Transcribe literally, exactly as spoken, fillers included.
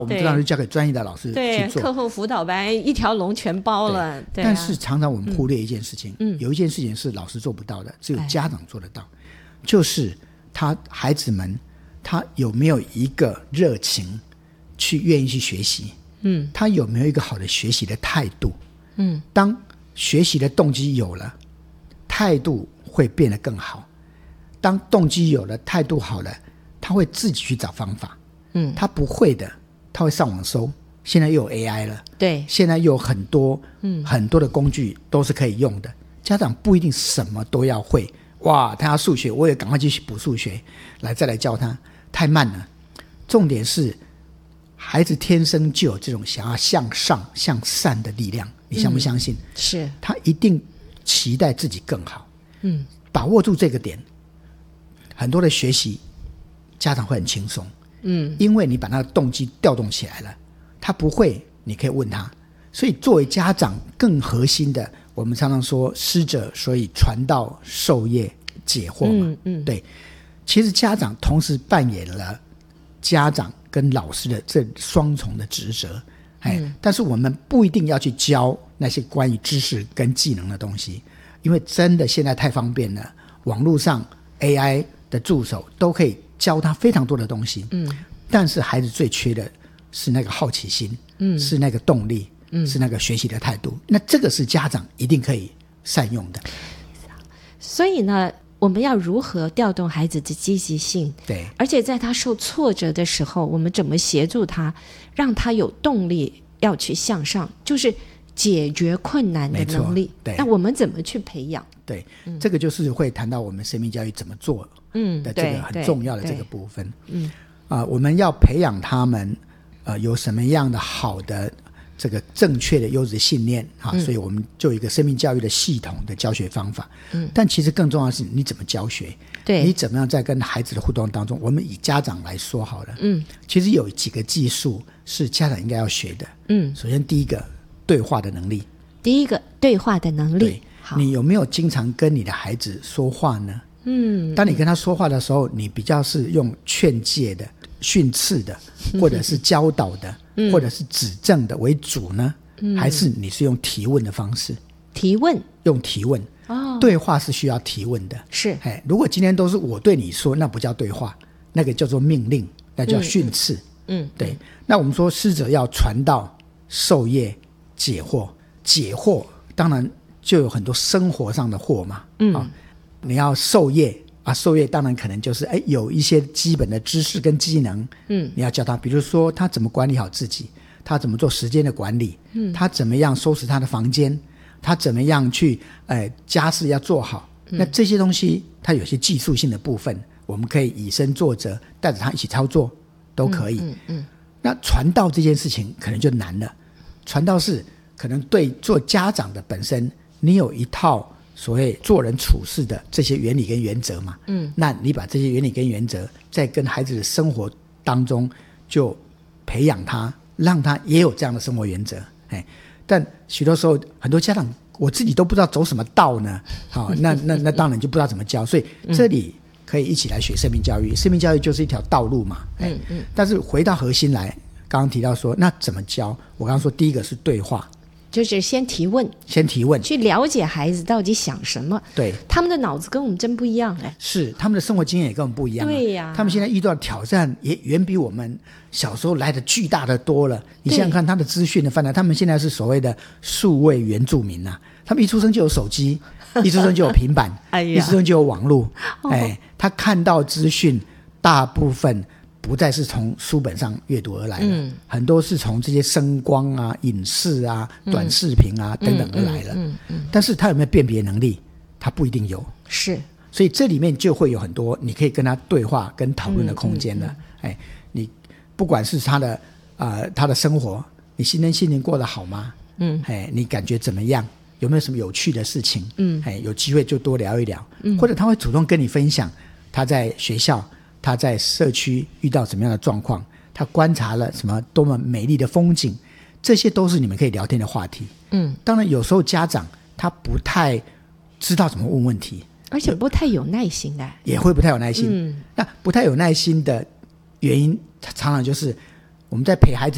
我们这样就交给专业的老师去对做。 课后辅导班一条龙全包了。对、啊、 但是常常我们忽略一件事情、 嗯、 有一件事情是老师做不到的，只有家长做得到、 哎、 就是他孩子们他有没有一个热情去愿意去学习， 嗯， 他有没有一个好的学习的态度。 嗯， 当学习的动机有了，态度会变得更好。当动机有了，态度好了，他会自己去找方法。 嗯， 他不会的他会上网搜，现在又有 A I 了， 对， 现在又有很多、 嗯、 很多的工具都是可以用的。家长不一定什么都要会，哇，他要数学我也赶快去补数学来再来教他，太慢了。重点是孩子天生就有这种想要向上向善的力量，你相不相信、嗯、 是他一定期待自己更好。 嗯， 把握住这个点，很多的学习家长会很轻松。 嗯， 因为你把他的动机调动起来了，他不会你可以问他。所以作为家长更核心的，我们常常说师者所以传道授业解惑嘛。 嗯嗯， 对，其实家长同时扮演了家长跟老师的这双重的职责。哎、嗯，但是我们不一定要去教那些关于知识跟技能的东西，因为真的现在太方便了，网络上 A I 的助手都可以教他非常多的东西。嗯，但是孩子最缺的是那个好奇心，嗯，是那个动力，嗯，是那个学习的态度。那这个是家长一定可以善用的。 所以呢，我们要如何调动孩子的积极性？ 对， 而且在他受挫折的时候，我们怎么协助他，让他有动力要去向上，就是解决困难的能力。 对， 那我们怎么去培养？ 对、嗯、这个就是会谈到我们生命教育怎么做的这个很重要的这个部分。嗯，啊、呃，我们要培养他们呃有什么样的好的这个正确的优质信念啊、嗯，所以我们就有一个生命教育的系统的教学方法。嗯，但其实更重要的是你怎么教学， 对， 你怎么样在跟孩子的互动当中，我们以家长来说好了。 嗯， 其实有几个技术是家长应该要学的。嗯，首先第一个对话的能力， 第一个对话的能力。 你有没有经常跟你的孩子说话呢？嗯，当你跟他说话的时候，你比较是用劝诫的、训斥的，或者是教导的、嗯、或者是指正的为主呢、嗯、还是你是用提问的方式？提问，用提问。哦，对话是需要提问的。是，哎，如果今天都是我对你说，那不叫对话，那个叫做命令，那叫训斥。嗯，对。那我们说师者要传道授业解惑，解惑当然就有很多生活上的惑嘛。嗯、啊，你要授业啊，授业当然可能就是哎有一些基本的知识跟技能，嗯，你要教他，比如说他怎么管理好自己，他怎么做时间的管理，嗯，他怎么样收拾他的房间，他怎么样去哎家事要做好、嗯、那这些东西他有些技术性的部分我们可以以身作则，带着他一起操作都可以。嗯嗯嗯，那传道这件事情可能就难了，传道是可能对做家长的本身你有一套所谓做人处事的这些原理跟原则嘛，嗯，那你把这些原理跟原则在跟孩子的生活当中就培养他，让他也有这样的生活原则。哎，但许多时候很多家长我自己都不知道走什么道呢，好、哦，那那那当然就不知道怎么教，所以这里可以一起来学生命教育，生命教育就是一条道路嘛，哎，嗯嗯，但是回到核心来，刚刚提到说那怎么教，我刚刚说第一个是对话， 就是先提问，先提问，去了解孩子到底想什么。对，他们的脑子跟我们真不一样哎， 是他们的生活经验也跟我们不一样、啊。对呀、啊，他们现在遇到的挑战也远比我们小时候来的巨大的多了。你想想看，他的资讯的泛滥，他们现在是所谓的数位原住民啊，他们一出生就有手机，一出生就有平板，哎、一出生就有网络。哎，他看到资讯大部分不再是从书本上阅读而来的、嗯、很多是从这些声光啊、影视啊、嗯、短视频啊、嗯、等等而来的、嗯嗯嗯、但是他有没有辨别能力，他不一定有，是，所以这里面就会有很多你可以跟他对话跟讨论的空间了、嗯嗯嗯、哎，你不管是他的、呃、他的生活，你新年新年过得好吗？嗯，哎，你感觉怎么样？有没有什么有趣的事情？嗯，哎，有机会就多聊一聊、嗯、或者他会主动跟你分享他在学校他在社区遇到什么样的状况，他观察了什么多么美丽的风景，这些都是你们可以聊天的话题。嗯，当然有时候家长他不太知道怎么问问题， 而且不太有耐心的， 也会不太有耐心。嗯，那不太有耐心的原因常常就是我们在陪孩子